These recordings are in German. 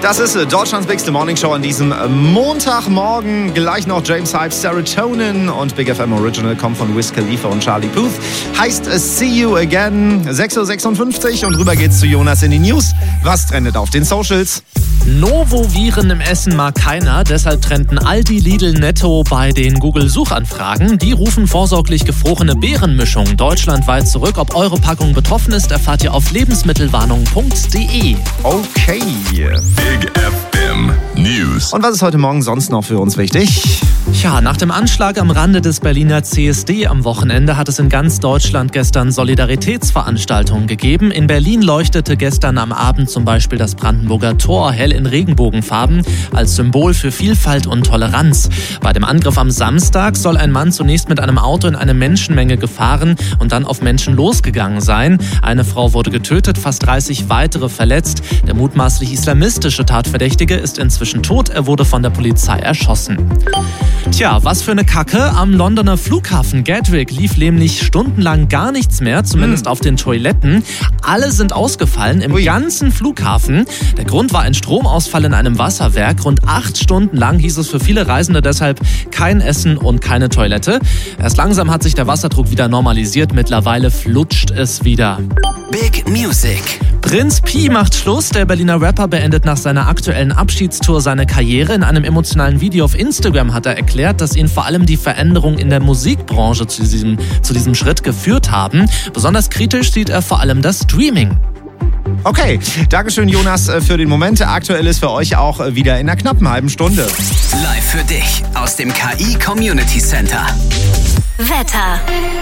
Das ist Deutschlands Bigste Morning Show an diesem Montagmorgen. Gleich noch James Hype, Serotonin und Big FM Original kommt von Wiz Khalifa und Charlie Puth. Heißt See You Again, 6.56 Uhr und rüber geht's zu Jonas in die News. Was trendet auf den Socials? Novoviren im Essen mag keiner, deshalb trennten Aldi, Lidl, Netto bei den Google-Suchanfragen. Die rufen vorsorglich gefrorene Beerenmischung deutschlandweit zurück. Ob eure Packung betroffen ist, erfahrt ihr auf lebensmittelwarnung.de. Okay. Big FM News. Und was ist heute Morgen sonst noch für uns wichtig? Ja, nach dem Anschlag am Rande des Berliner CSD am Wochenende hat es in ganz Deutschland gestern Solidaritätsveranstaltungen gegeben. In Berlin leuchtete gestern am Abend zum Beispiel das Brandenburger Tor hell in Regenbogenfarben als Symbol für Vielfalt und Toleranz. Bei dem Angriff am Samstag soll ein Mann zunächst mit einem Auto in eine Menschenmenge gefahren und dann auf Menschen losgegangen sein. Eine Frau wurde getötet, fast 30 weitere verletzt. Der mutmaßlich islamistische Tatverdächtige ist inzwischen tot. Er wurde von der Polizei erschossen. Tja, was für eine Kacke. Am Londoner Flughafen Gatwick lief nämlich stundenlang gar nichts mehr, zumindest auf den Toiletten. Alle sind ausgefallen im ganzen Flughafen. Der Grund war ein Stromausfall in einem Wasserwerk. Rund 8 Stunden lang hieß es für viele Reisende deshalb kein Essen und keine Toilette. Erst langsam hat sich der Wasserdruck wieder normalisiert. Mittlerweile flutscht es wieder. Big Music. Prinz Pi macht Schluss. Der Berliner Rapper beendet nach seiner aktuellen Abschiedstour seine Karriere. In einem emotionalen Video auf Instagram hat er erklärt, dass ihn vor allem die Veränderungen in der Musikbranche zu diesem Schritt geführt haben. Besonders kritisch sieht er vor allem das Streaming. Okay, Dankeschön Jonas für den Moment. Aktuell ist für euch auch wieder in einer knappen halben Stunde. Live für dich aus dem KI Community Center. Wetter.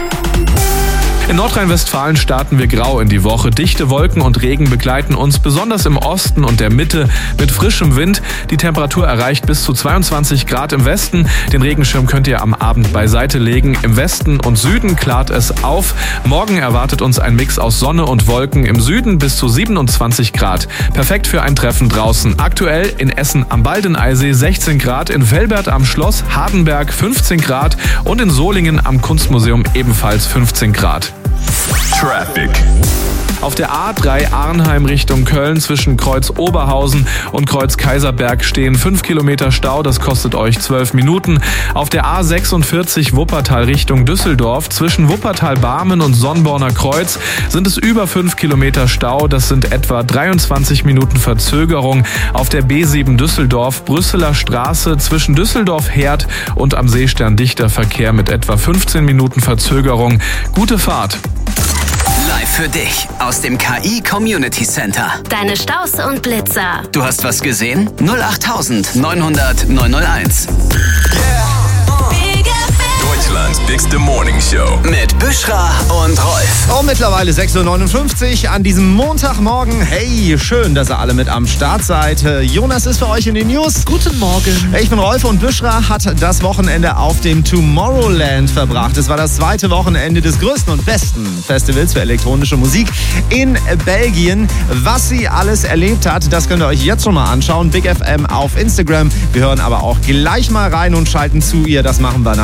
In Nordrhein-Westfalen starten wir grau in die Woche. Dichte Wolken und Regen begleiten uns besonders im Osten und der Mitte mit frischem Wind. Die Temperatur erreicht bis zu 22 Grad im Westen. Den Regenschirm könnt ihr am Abend beiseite legen. Im Westen und Süden klart es auf. Morgen erwartet uns ein Mix aus Sonne und Wolken. Im Süden bis zu 27 Grad. Perfekt für ein Treffen draußen. Aktuell in Essen am Baldeneysee 16 Grad, in Velbert am Schloss Hardenberg 15 Grad und in Solingen am Kunstmuseum ebenfalls 15 Grad. Traffic. Auf der A3 Arnheim Richtung Köln zwischen Kreuz Oberhausen und Kreuz Kaiserberg stehen 5 Kilometer Stau, das kostet euch 12 Minuten. Auf der A46 Wuppertal Richtung Düsseldorf zwischen Wuppertal-Barmen und Sonnborner Kreuz sind es über 5 Kilometer Stau, das sind etwa 23 Minuten Verzögerung. Auf der B7 Düsseldorf Brüsseler Straße zwischen Düsseldorf-Herd und am Seestern dichter Verkehr mit etwa 15 Minuten Verzögerung. Gute Fahrt! Live für dich aus dem KI Community Center. Deine Staus und Blitzer. Du hast was gesehen? 08000 900 901. Big FM. Deutschlands Bigste Morning Show. Mit Büschra und Rolf. Oh, mittlerweile 6.59 Uhr an diesem Montagmorgen. Hey, schön, dass ihr alle mit am Start seid. Jonas ist für euch in den News. Guten Morgen. Ich bin Rolf und Büschra hat das Wochenende auf dem Tomorrowland verbracht. Es war das zweite Wochenende des größten und besten Festivals für elektronische Musik in Belgien. Was sie alles erlebt hat, das könnt ihr euch jetzt schon mal anschauen. Big FM auf Instagram. Wir hören aber auch gleich mal rein und schalten zu ihr. Das machen wir nach